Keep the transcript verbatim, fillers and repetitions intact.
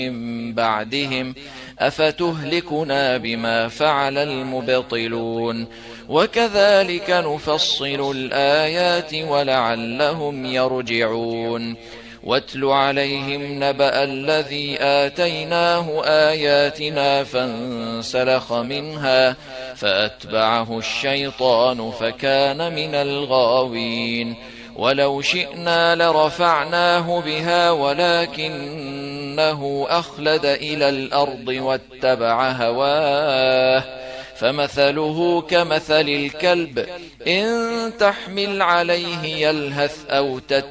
من بعدهم أفتهلكنا بما فعل المبطلون وكذلك نفصل الآيات ولعلهم يرجعون واتل عليهم نبأ الذي آتيناه آياتنا فانسلخ منها فأتبعه الشيطان فكان من الغاوين ولو شئنا لرفعناه بها ولكنه أخلد إلى الأرض واتبع هواه فمثله كمثل الكلب إن تحمل عليه يلهث أو تتبع